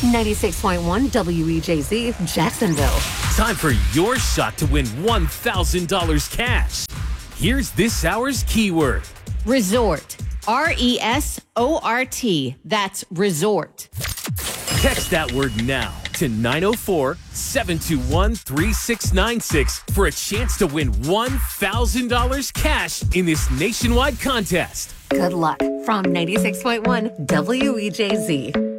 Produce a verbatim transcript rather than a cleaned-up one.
ninety-six point one W E J Z, Jacksonville. Time for your shot to win one thousand dollars cash. Here's this hour's keyword. Resort. R E S O R T. That's resort. Text that word now to nine oh four, seven two one, three six nine six for a chance to win one thousand dollars cash in this nationwide contest. Good luck from ninety-six point one W E J Z.